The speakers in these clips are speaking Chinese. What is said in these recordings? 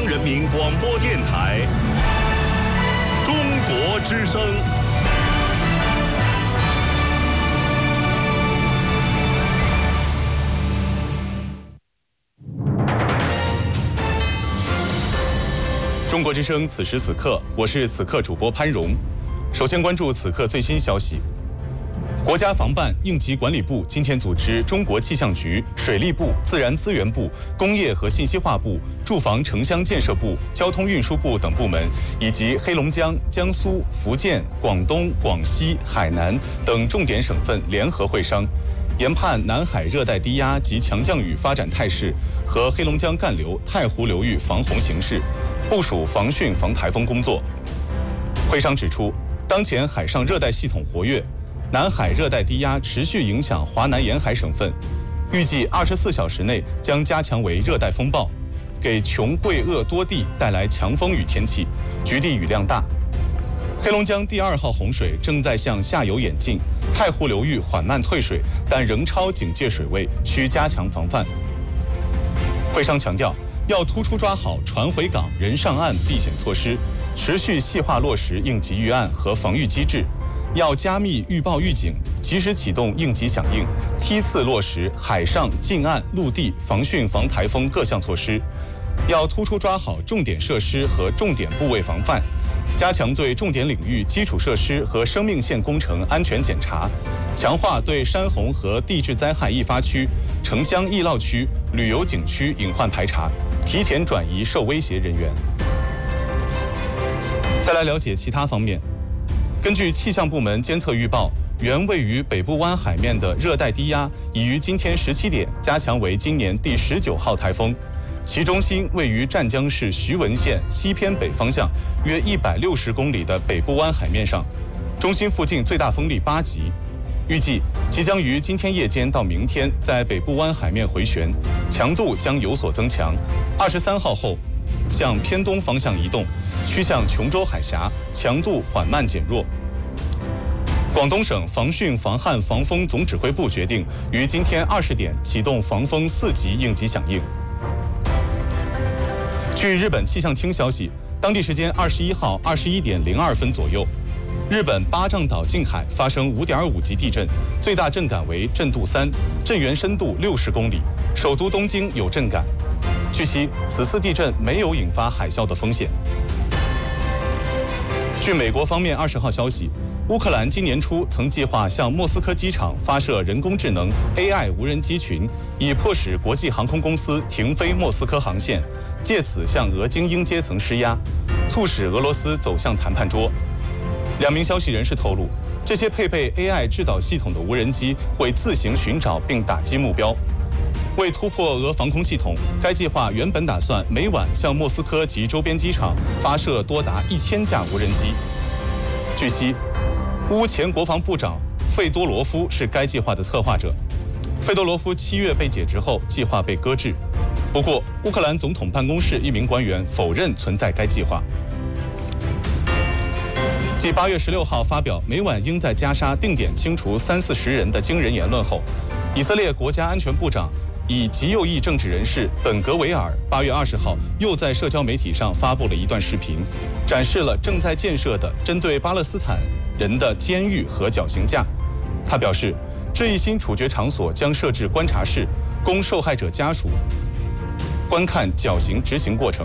人民广播电台中国之声。中国之声，此时此刻，我是此刻主播潘荣。首先关注此刻最新消息。国家防办应急管理部今天组织中国气象局、水利部、自然资源部、工业和信息化部、住房城乡建设部、交通运输部等部门，以及黑龙江、江苏、福建、广东、广西、海南等重点省份联合会商，研判南海热带低压及强降雨发展态势和黑龙江干流、太湖流域防洪形势，部署防汛防台风工作。会商指出，当前海上热带系统活跃，南海热带低压持续影响华南沿海省份，预计24小时内将加强为热带风暴，给琼、贵、鄂多地带来强风雨天气，局地雨量大。黑龙江第2号洪水正在向下游演进，太湖流域缓慢退水，但仍超警戒水位，需加强防范。会商强调，要突出抓好船回港、人上岸避险措施，持续细化落实应急预案和防御机制。要加密预报预警，及时启动应急响应，梯次落实海上、近岸、陆地防汛防台风各项措施。要突出抓好重点设施和重点部位防范，加强对重点领域基础设施和生命线工程安全检查，强化对山洪和地质灾害易发区、城乡易涝区、旅游景区隐患排查，提前转移受威胁人员。再来了解其他方面。根据气象部门监测预报，原位于北部湾海面的热带低压已于今天17点加强为今年第19号台风，其中心位于湛江市徐闻县西偏北方向约160公里的北部湾海面上，中心附近最大风力8级。预计即将于今天夜间到明天在北部湾海面回旋，强度将有所增强。23号后向偏东方向移动，趋向琼州海峡，强度缓慢减弱。广东省防汛防旱防风总指挥部决定于今天20点启动防风4级应急响应。据日本气象厅消息，当地时间21号21点02分左右，日本八丈岛近海发生5.5级地震，最大震感为震度3，震源深度60公里，首都东京有震感。据悉，此次地震没有引发海啸的风险。据美国方面20号消息，乌克兰今年初曾计划向莫斯科机场发射人工智能 AI 无人机群，以迫使国际航空公司停飞莫斯科航线，借此向俄精英阶层施压，促使俄罗斯走向谈判桌。2名消息人士透露，这些配备 AI 制导系统的无人机会自行寻找并打击目标。为突破俄防空系统，该计划原本打算每晚向莫斯科及周边机场发射多达1000架无人机。据悉，乌前国防部长费多罗夫是该计划的策划者。费多罗夫7月被解职后，计划被搁置。不过，乌克兰总统办公室一名官员否认存在该计划。继8月16号发表每晚应在加沙定点清除30-40人的惊人言论后，以色列国家安全部长以极右翼政治人士本格维尔8月20号又在社交媒体上发布了一段视频，展示了正在建设的针对巴勒斯坦人的监狱和绞刑架。他表示，这一新处决场所将设置观察室，供受害者家属观看绞刑执行过程。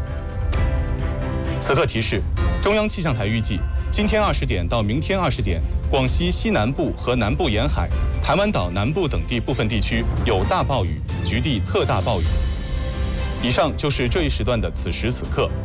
此刻提示，中央气象台预计今天20点到明天20点，广西西南部和南部沿海、台湾岛南部等地部分地区有大暴雨，局地特大暴雨。以上就是这一时段的此时此刻，